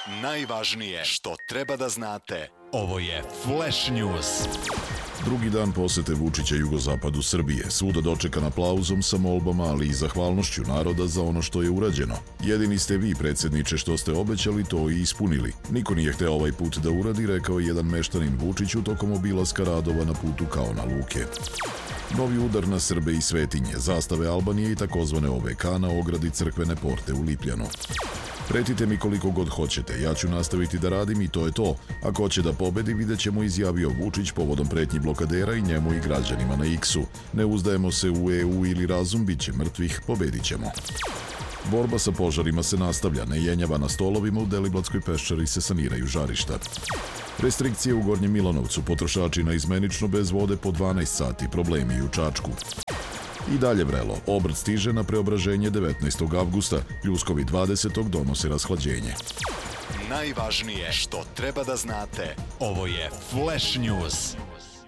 Najvažnije što treba da znate. Ovo je Flash News. Drugi dan posete Vučića jugozapadu Srbije, svuda dočekan aplauzom sa molbama, ali i zahvalnošću naroda za ono što je urađeno. Jedini ste vi, predsjedniče, što ste obećali, to i ispunili. Niko nije hteo ovaj put da uradi, rekao je jedan meštanin Vučiću tokom obilaska radova na putu kao na luke. Novi udar na Srbe i svetinje, zastave Albanije i takozvane OVK na ogradi crkvene porte u Lipljanu. Pretite mi koliko god hoćete, ja ću nastaviti da radim i to je to. Ako hoće da pobedi, vidjet ćemo, izjavio Vučić povodom pretnji blokadera i njemu i građanima na X-u. Ne uzdajemo se u EU ili razum, bit će mrtvih, pobedit ćemo. Borba sa požarima se nastavlja, nejenjava na stolovima, u Deliblatskoj peščari se saniraju žarišta. Restrikcije u Gornjem Milanovcu, potrošači naizmenično bez vode po 12 sati, problemi i u Čačku. I dalje vrelo, obrt stiže na Preobraženje 19. avgusta, pljuskovi 20. donose rashlađenje. Najvažnije što treba da znate. Ovo je Flash News.